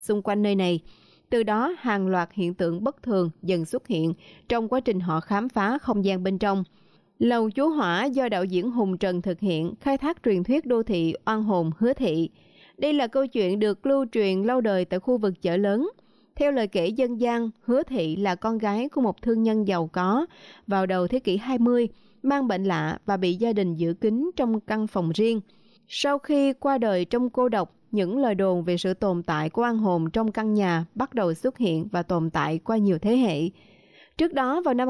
xung quanh nơi này. Từ đó, hàng loạt hiện tượng bất thường dần xuất hiện trong quá trình họ khám phá không gian bên trong. Lầu Chú Hỏa do đạo diễn Hùng Trần thực hiện, khai thác truyền thuyết đô thị oan hồn Hứa Thị. Đây là câu chuyện được lưu truyền lâu đời tại khu vực chợ lớn. Theo lời kể dân gian, Hứa Thị là con gái của một thương nhân giàu có vào đầu thế kỷ 20, mang bệnh lạ và bị gia đình giữ kín trong căn phòng riêng. Sau khi qua đời trong cô độc, những lời đồn về sự tồn tại của oan hồn trong căn nhà bắt đầu xuất hiện và tồn tại qua nhiều thế hệ. Trước đó, vào năm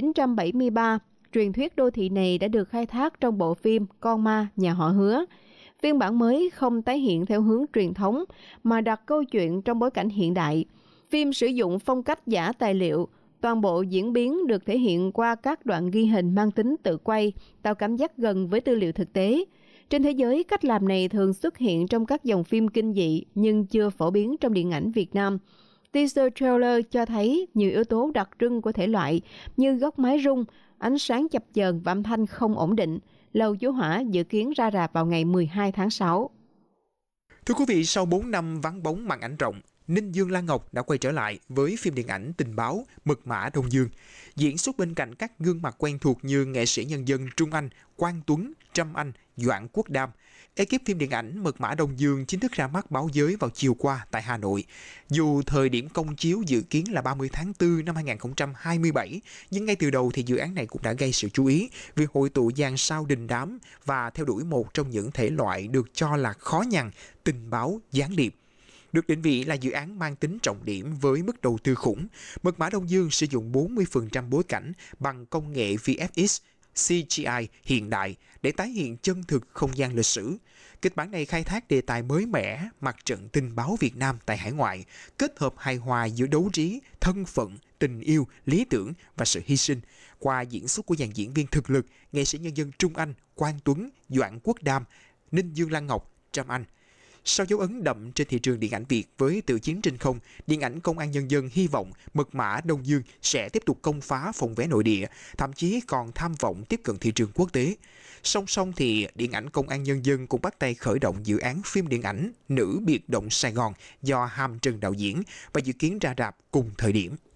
1973, truyền thuyết đô thị này đã được khai thác trong bộ phim Con ma nhà họ Hứa. Phiên bản mới không tái hiện theo hướng truyền thống mà đặt câu chuyện trong bối cảnh hiện đại. Phim sử dụng phong cách giả tài liệu, toàn bộ diễn biến được thể hiện qua các đoạn ghi hình mang tính tự quay, tạo cảm giác gần với tư liệu thực tế. Trên thế giới, cách làm này thường xuất hiện trong các dòng phim kinh dị nhưng chưa phổ biến trong điện ảnh Việt Nam. Teaser trailer cho thấy nhiều yếu tố đặc trưng của thể loại như góc máy rung, ánh sáng chập chờn và âm thanh không ổn định. Lầu Chú Hỏa dự kiến ra rạp vào ngày 12 tháng 6. Thưa quý vị, sau 4 năm vắng bóng màn ảnh rộng, Ninh Dương Lan Ngọc đã quay trở lại với phim điện ảnh tình báo Mật mã Đông Dương, diễn xuất bên cạnh các gương mặt quen thuộc như nghệ sĩ nhân dân Trung Anh, Quang Tuấn, Trâm Anh, Doãn Quốc Đam. Ekip phim điện ảnh Mật mã Đông Dương chính thức ra mắt báo giới vào chiều qua tại Hà Nội. Dù thời điểm công chiếu dự kiến là 30 tháng 4 năm 2027, nhưng ngay từ đầu thì dự án này cũng đã gây sự chú ý vì hội tụ dàn sao đình đám và theo đuổi một trong những thể loại được cho là khó nhằn, tình báo gián điệp. Được định vị là dự án mang tính trọng điểm với mức đầu tư khủng, Mật mã Đông Dương sử dụng 40% bối cảnh bằng công nghệ VFX, CGI hiện đại để tái hiện chân thực không gian lịch sử. Kịch bản này khai thác đề tài mới mẻ, mặt trận tình báo Việt Nam tại hải ngoại, kết hợp hài hòa giữa đấu trí, thân phận, tình yêu, lý tưởng và sự hy sinh, qua diễn xuất của dàn diễn viên thực lực, nghệ sĩ nhân dân Trung Anh, Quang Tuấn, Doãn Quốc Đam, Ninh Dương Lan Ngọc, Trâm Anh. Sau dấu ấn đậm trên thị trường điện ảnh Việt với Tự chiến trên không, điện ảnh Công an Nhân dân hy vọng Mật mã Đông Dương sẽ tiếp tục công phá phòng vé nội địa, thậm chí còn tham vọng tiếp cận thị trường quốc tế. Song song thì điện ảnh Công an Nhân dân cũng bắt tay khởi động dự án phim điện ảnh Nữ biệt động Sài Gòn do Hàm Trần đạo diễn và dự kiến ra rạp cùng thời điểm.